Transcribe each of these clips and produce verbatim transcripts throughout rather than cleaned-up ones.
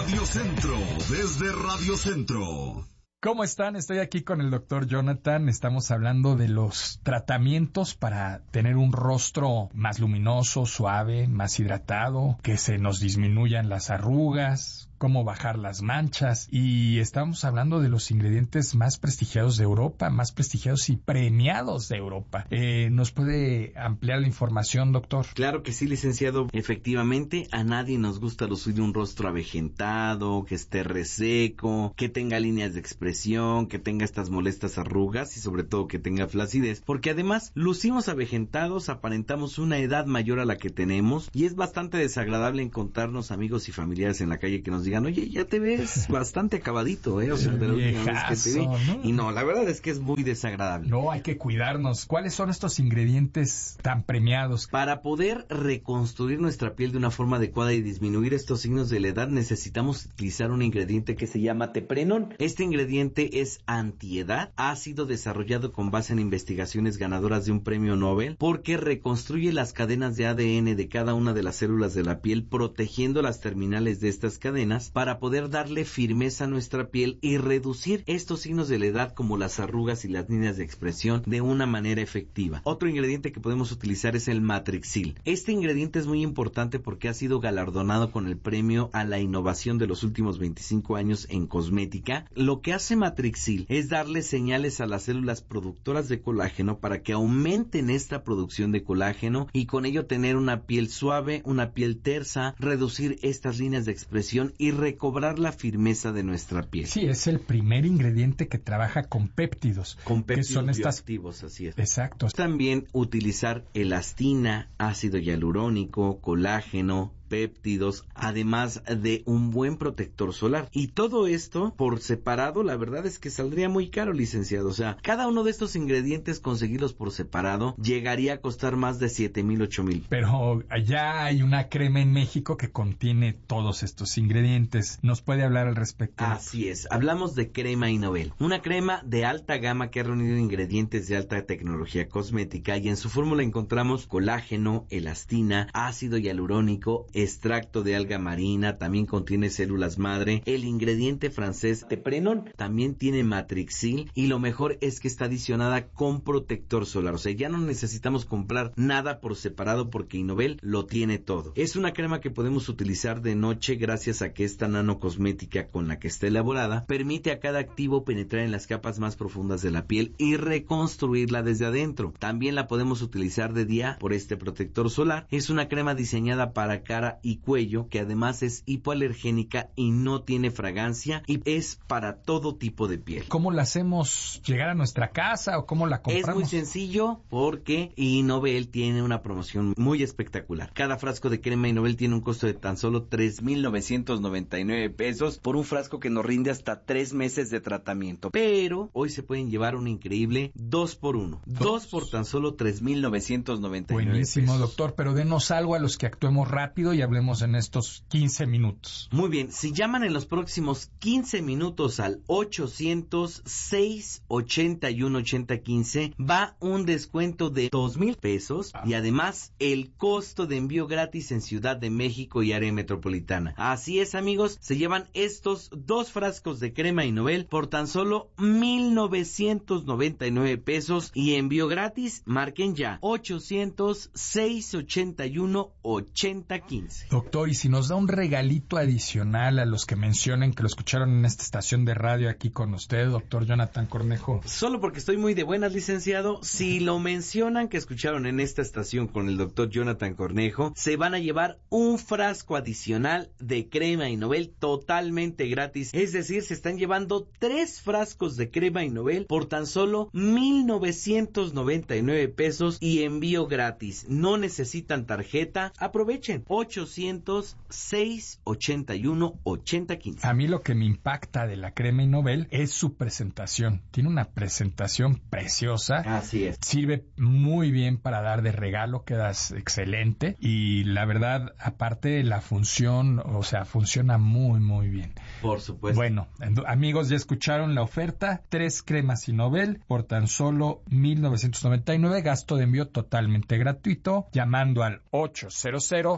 Radio Centro, desde Radio Centro. ¿Cómo están? Estoy aquí con el doctor Jonathan. Estamos hablando de los tratamientos para tener un rostro más luminoso, suave, más hidratado, que se nos disminuyan las arrugas, cómo bajar las manchas. Y estamos hablando de los ingredientes más prestigiados de Europa, más prestigiados y premiados de Europa. Eh, ¿Nos puede ampliar la información, doctor? Claro que sí, licenciado. Efectivamente, a nadie nos gusta lucir un rostro avejentado, que esté reseco, que tenga líneas de expresión, que tenga estas molestas arrugas y sobre todo que tenga flacidez, porque además lucimos avejentados, aparentamos una edad mayor a la que tenemos y es bastante desagradable encontrarnos amigos y familiares en la calle que nos digan, oye, ya te ves bastante acabadito, ¿eh? O sea, de la última vez que te vi. ¿No? Y no, la verdad es que es muy desagradable. No, hay que cuidarnos. ¿Cuáles son estos ingredientes tan premiados? Para poder reconstruir nuestra piel de una forma adecuada y disminuir estos signos de la edad, necesitamos utilizar un ingrediente que se llama teprenón. Este ingrediente es antiedad, ha sido desarrollado con base en investigaciones ganadoras de un premio Nobel porque reconstruye las cadenas de A D N de cada una de las células de la piel, protegiendo las terminales de estas cadenas para poder darle firmeza a nuestra piel y reducir estos signos de la edad como las arrugas y las líneas de expresión de una manera efectiva. Otro ingrediente que podemos utilizar es el Matrixil. Este ingrediente es muy importante porque ha sido galardonado con el premio a la innovación de los últimos veinticinco años en cosmética. Lo que hace Matrixil es darle señales a las células productoras de colágeno para que aumenten esta producción de colágeno y con ello tener una piel suave, una piel tersa, reducir estas líneas de expresión y recobrar la firmeza de nuestra piel. Sí, es el primer ingrediente que trabaja con péptidos. Con péptidos que son estas... bioactivos, así es. Exacto. También utilizar elastina, ácido hialurónico, colágeno, péptidos, además de un buen protector solar. Y todo esto por separado, la verdad es que saldría muy caro, licenciado. O sea, cada uno de estos ingredientes, conseguirlos por separado, llegaría a costar más de siete mil, ocho mil. Pero allá hay una crema en México que contiene todos estos ingredientes. ¿Nos puede hablar al respecto? Así es. Hablamos de Crema Innovel. Una crema de alta gama que ha reunido ingredientes de alta tecnología cosmética y en su fórmula encontramos colágeno, elastina, ácido hialurónico, extracto de alga marina, también contiene células madre, el ingrediente francés teprenón, también tiene Matrixil y lo mejor es que está adicionada con protector solar, o sea, ya no necesitamos comprar nada por separado porque Innovel lo tiene todo. Es una crema que podemos utilizar de noche gracias a que esta nanocosmética con la que está elaborada permite a cada activo penetrar en las capas más profundas de la piel y reconstruirla desde adentro. También la podemos utilizar de día por este protector solar. Es una crema diseñada para cara y cuello que además es hipoalergénica y no tiene fragancia y es para todo tipo de piel. ¿Cómo la hacemos llegar a nuestra casa o cómo la compramos? Es muy sencillo porque Innovel tiene una promoción muy espectacular. Cada frasco de crema Innovel tiene un costo de tan solo tres mil novecientos noventa y nueve pesos por un frasco que nos rinde hasta tres meses de tratamiento. Pero hoy se pueden llevar un increíble dos por uno. Dos por tan solo tres mil novecientos noventa y nueve Buenísimo, pesos. doctor, pero denos algo a los que actuemos rápido y hablemos en estos quince minutos. Muy bien, si llaman en los próximos quince minutos al ochocientos, seis ochenta y uno, ochenta quince, va un descuento de dos mil pesos ah. y además el costo de envío gratis en Ciudad de México y área metropolitana. Así es, amigos, se llevan estos dos frascos de crema Innovel por tan solo mil novecientos noventa y nueve pesos y envío gratis. Marquen ya ochocientos, seis ochenta y uno, ochenta quince. Doctor, y si nos da un regalito adicional a los que mencionen que lo escucharon en esta estación de radio aquí con usted, doctor Jonathan Cornejo. Solo porque estoy muy de buenas, licenciado, si lo mencionan que escucharon en esta estación con el doctor Jonathan Cornejo, se van a llevar un frasco adicional de crema Innovel totalmente gratis. Es decir, se están llevando tres frascos de crema Innovel por tan solo mil novecientos noventa y nueve pesos y envío gratis. No necesitan tarjeta. Aprovechen. ochocientos, seis ochenta y uno, ochenta quince. A mí lo que me impacta de la crema Innovel es su presentación. Tiene una presentación preciosa. Así es. Sirve muy bien para dar de regalo, quedas excelente. Y la verdad, aparte la función, o sea, funciona muy, muy bien. Por supuesto. Bueno, amigos, ya escucharon la oferta. Tres cremas Innovel por tan solo mil novecientos noventa y nueve. Gasto de envío totalmente gratuito. Llamando al ochocientos, seis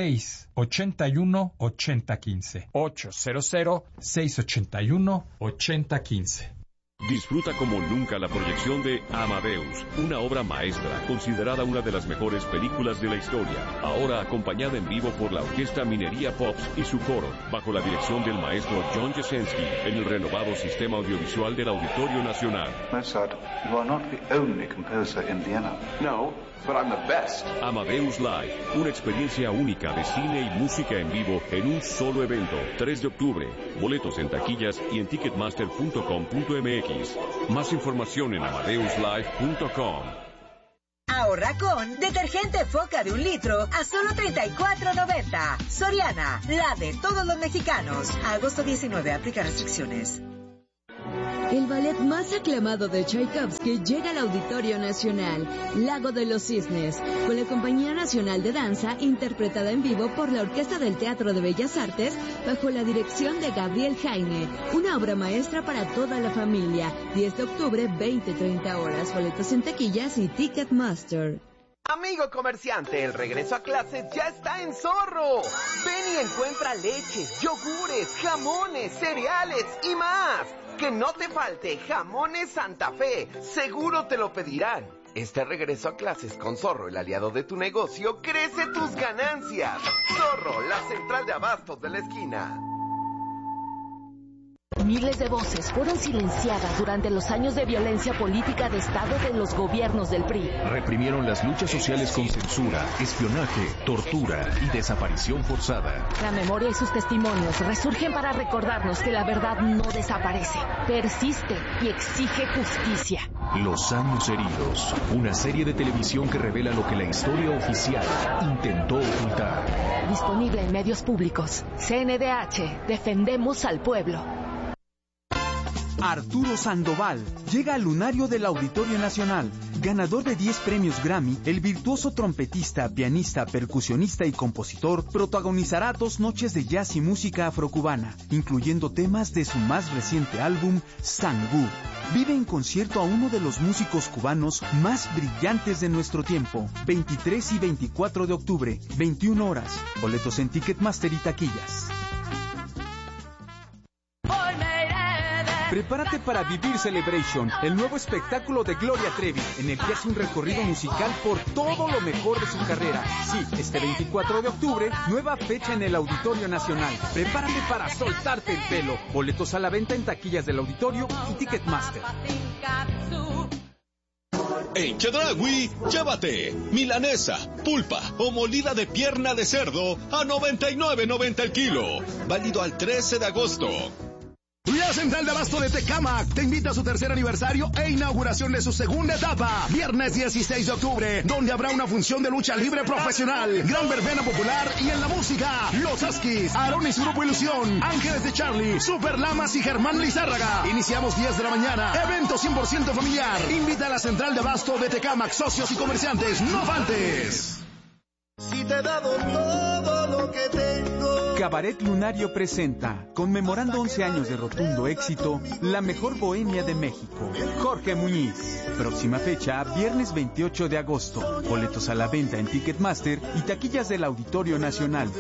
seis ocho uno, ocho cero uno cinco. ocho cero cero, seis ocho uno, ocho cero uno cinco. Disfruta como nunca la proyección de Amadeus, una obra maestra considerada una de las mejores películas de la historia, ahora acompañada en vivo por la Orquesta Minería Pops y su coro, bajo la dirección del maestro John Jasenski, en el renovado sistema audiovisual del Auditorio Nacional. Mozart, you are not the only composer in Vienna. No, but I'm the best. Amadeus Live, una experiencia única de cine y música en vivo en un solo evento, tres de octubre. Boletos en taquillas y en ticketmaster punto com punto m x. Más información en amadeus live punto com. Ahorra con detergente Foca de un litro a solo treinta y cuatro noventa. Soriana, la de todos los mexicanos. A agosto diecinueve, aplica restricciones. El ballet más aclamado de Tchaikovsky llega al Auditorio Nacional, Lago de los Cisnes, con la Compañía Nacional de Danza, interpretada en vivo por la Orquesta del Teatro de Bellas Artes, bajo la dirección de Gabriel Jaime. Una obra maestra para toda la familia. diez de octubre, veinte treinta horas. Boletos en taquillas y Ticketmaster. Amigo comerciante, el regreso a clases ya está en Zorro. Ven y encuentra leches, yogures, jamones, cereales y más. Que no te falte Jamones Santa Fe, seguro te lo pedirán. Este regreso a clases con Zorro, el aliado de tu negocio, crece tus ganancias. Zorro, la central de abastos de la esquina. Miles de voces fueron silenciadas durante los años de violencia política de Estado de los gobiernos del P R I. Reprimieron las luchas sociales con censura, espionaje, tortura y desaparición forzada. La memoria y sus testimonios resurgen para recordarnos que la verdad no desaparece, persiste y exige justicia. Los años heridos, una serie de televisión que revela lo que la historia oficial intentó ocultar. Disponible en medios públicos. C N D H, defendemos al pueblo. Arturo Sandoval llega al lunario del Auditorio Nacional. Ganador de diez premios Grammy, el virtuoso trompetista, pianista, percusionista y compositor protagonizará dos noches de jazz y música afrocubana, incluyendo temas de su más reciente álbum, Sangú. Vive en concierto a uno de los músicos cubanos más brillantes de nuestro tiempo. veintitrés y veinticuatro de octubre, veintiuna horas. Boletos en Ticketmaster y taquillas. Prepárate para vivir Celebration, el nuevo espectáculo de Gloria Trevi, en el que hace un recorrido musical por todo lo mejor de su carrera. Sí, este veinticuatro de octubre, nueva fecha en el Auditorio Nacional. Prepárate para soltarte el pelo. Boletos a la venta en taquillas del Auditorio y Ticketmaster. En Chedraui, llévate milanesa, pulpa o molida de pierna de cerdo a noventa y nueve noventa el kilo. Válido al trece de agosto. La Central de Abasto de Tecámac te invita a su tercer aniversario e inauguración de su segunda etapa, viernes dieciséis de octubre, donde habrá una función de lucha libre profesional, gran verbena popular y en la música, Los Askis, Aarón y su grupo Ilusión, Ángeles de Charlie, Super Lamas y Germán Lizárraga. Iniciamos diez de la mañana, evento cien por ciento familiar. Invita a la Central de Abasto de Tecámac, socios y comerciantes, no faltes. Si te he dado todo lo que tengo. Cabaret Lunario presenta, conmemorando once años de rotundo éxito, la mejor bohemia de México, Jorge Muñiz. Próxima fecha, viernes veintiocho de agosto. Boletos a la venta en Ticketmaster y taquillas del Auditorio Nacional.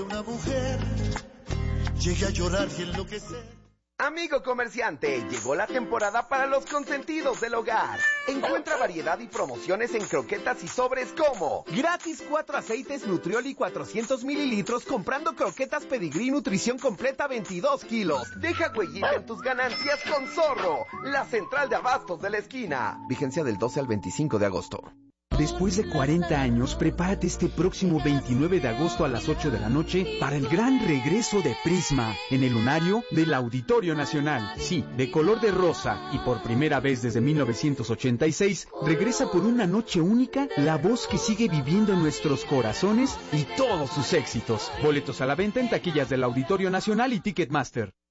Llegué a llorar y enloquecer. Amigo comerciante, llegó la temporada para los consentidos del hogar. Encuentra variedad y promociones en croquetas y sobres como gratis cuatro aceites Nutrioli cuatrocientos mililitros comprando croquetas Pedigrí Nutrición Completa veintidós kilos. Deja huellita en tus ganancias con Zorro, la central de abastos de la esquina. Vigencia del doce al veinticinco de agosto. Después de cuarenta años, prepárate este próximo veintinueve de agosto a las ocho de la noche para el gran regreso de Prisma en el lunario del Auditorio Nacional. Sí, de color de rosa y por primera vez desde mil novecientos ochenta y seis, regresa por una noche única la voz que sigue viviendo en nuestros corazones y todos sus éxitos. Boletos a la venta en taquillas del Auditorio Nacional y Ticketmaster.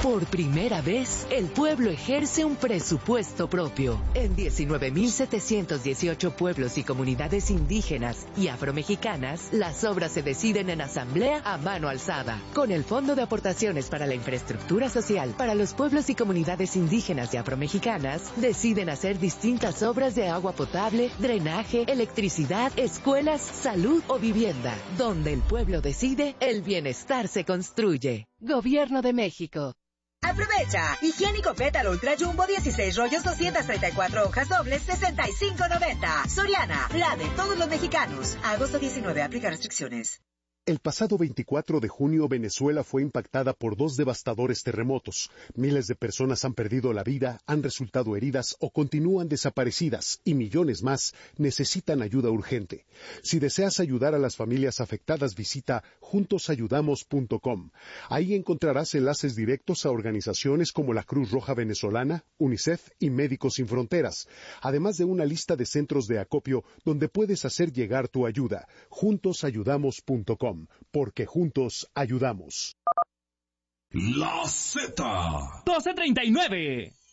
Por primera vez, el pueblo ejerce un presupuesto propio. En diecinueve mil setecientos dieciocho pueblos y comunidades indígenas y afromexicanas, las obras se deciden en asamblea a mano alzada. Con el Fondo de Aportaciones para la Infraestructura Social para los pueblos y comunidades indígenas y afromexicanas, deciden hacer distintas obras de agua potable, drenaje, electricidad, escuelas, salud o vivienda. Donde el pueblo decide, el bienestar se construye. Gobierno de México. Aprovecha. Higiénico Pétalo Ultra Jumbo dieciséis rollos, doscientas treinta y cuatro hojas dobles, sesenta y cinco noventa. Soriana, la de todos los mexicanos. Agosto diecinueve, aplica restricciones. El pasado veinticuatro de junio, Venezuela fue impactada por dos devastadores terremotos. Miles de personas han perdido la vida, han resultado heridas o continúan desaparecidas, y millones más necesitan ayuda urgente. Si deseas ayudar a las familias afectadas, visita juntos ayudamos punto com. Ahí encontrarás enlaces directos a organizaciones como la Cruz Roja Venezolana, UNICEF y Médicos Sin Fronteras, además de una lista de centros de acopio donde puedes hacer llegar tu ayuda. juntos ayudamos punto com. Porque juntos ayudamos. La Z. doce treinta y nueve.